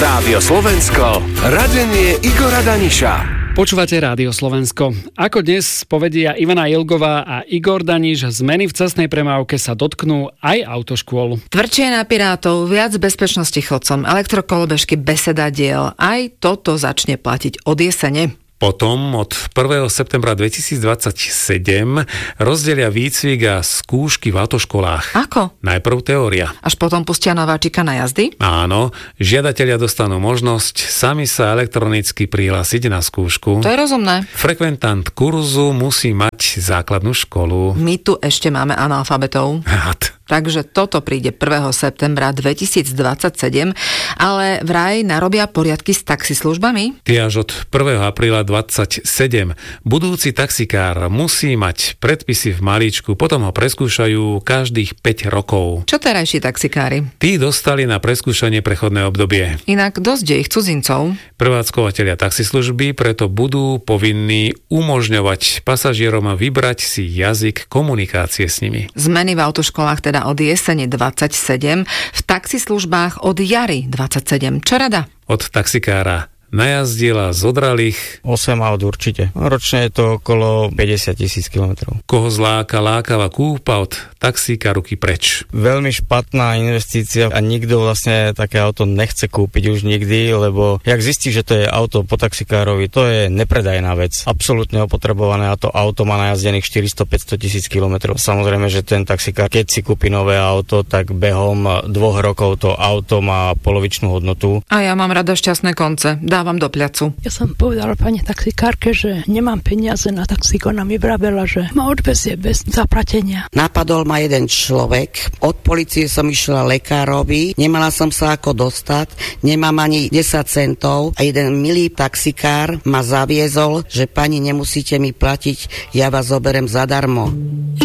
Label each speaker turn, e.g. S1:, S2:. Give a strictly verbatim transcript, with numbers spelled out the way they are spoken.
S1: Rádio Slovensko, radenie Igora Daniša.
S2: Počúvate Rádio Slovensko. Ako dnes povedia Ivana Ilgová a Igor Daniš, zmeny v cestnej premávke sa dotknú aj autoškôl.
S3: Tvrdšie na pirátov, viac bezpečnosti chodcom, elektrokolobežky bez sedadiel. Aj toto začne platiť od jesene.
S4: Potom od prvého septembra dvetisícdvadsaťsedem rozdelia výcvik a skúšky v autoškolách.
S3: Ako?
S4: Najprv teória.
S3: Až potom pustia nováčika na jazdy?
S4: Áno, žiadatelia dostanú možnosť sami sa elektronicky prihlásiť na skúšku.
S3: To je rozumné.
S4: Frekventant kurzu musí mať základnú školu.
S3: My tu ešte máme analfabetov.
S4: Had.
S3: Takže toto príde prvého septembra dvetisícdvadsaťsedem, ale vraj narobia poriadky s taxislužbami?
S4: Tie až od prvého apríla dvadsaťsedem. Budúci taxikár musí mať predpisy v malíčku, potom ho preskúšajú každých päť rokov.
S3: Čo terajší taxikári?
S4: Tí dostali na preskúšanie prechodné obdobie.
S3: Inak dosť je ich cudzincov.
S4: Prevádzkovateľia taxislužby preto budú povinní umožňovať pasažierom vybrať si jazyk komunikácie s nimi.
S3: Zmeny v autoškolách teda od jesene dvadsaťsedem, v taxislužbách od jary dvadsaťsedem. Čo rada?
S4: Od taxikára najazdila z odralých
S5: osem aut určite. Ročne je to okolo päťdesiat tisíc kilometrov.
S4: Koho zláka lákava kúpa od taxíka ruky preč.
S5: Veľmi špatná investícia a nikto vlastne také auto nechce kúpiť už nikdy, lebo jak zistí, že to je auto po taxikárovi, to je nepredajná vec. Absolútne opotrebované a to auto má najazdených štyristo päťsto tisíc kilometrov. Samozrejme, že ten taxikár, keď si kúpi nové auto, tak behom dvoch rokov to auto má polovičnú hodnotu.
S3: A ja mám rada šťastné konce. Dávam do pľacu.
S6: Ja som povedala pani taxikárke, že nemám peniaze na taxík. Ona mi vravela, že ma odvezie bez zaplatenia.
S7: Napadol ma jeden človek. Od polície som išla lekárovi. Nemala som sa ako dostať. Nemám ani desať centov. A jeden milý taxikár ma zaviezol, že pani, nemusíte mi platiť, ja vás zoberem zadarmo.